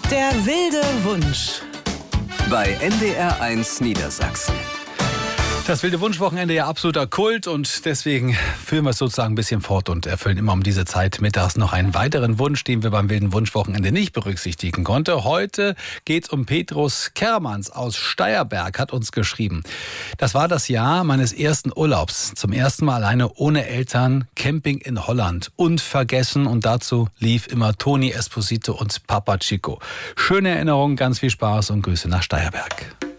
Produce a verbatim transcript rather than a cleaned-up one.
Der wilde Wunsch. Bei N D R eins Niedersachsen. Das wilde Wunschwochenende ja absoluter Kult und deswegen führen wir es sozusagen ein bisschen fort und erfüllen immer um diese Zeit mittags noch einen weiteren Wunsch, den wir beim wilden Wunschwochenende nicht berücksichtigen konnten. Heute geht es um Petrus Kermans aus Steierberg, hat uns geschrieben. Das war das Jahr meines ersten Urlaubs. Zum ersten Mal alleine ohne Eltern, Camping in Holland. Unvergessen, und dazu lief immer Toni Esposito und Papa Chico. Schöne Erinnerungen, ganz viel Spaß und Grüße nach Steierberg.